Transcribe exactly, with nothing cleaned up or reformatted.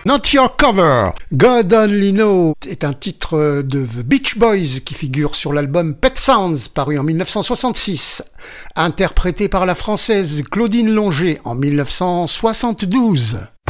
Not Your Cover. God Only Know est un titre de The Beach Boys qui figure sur l'album Pet Sounds paru en dix-neuf cent soixante-six, interprété par la française Claudine Longet en dix-neuf cent soixante-douze.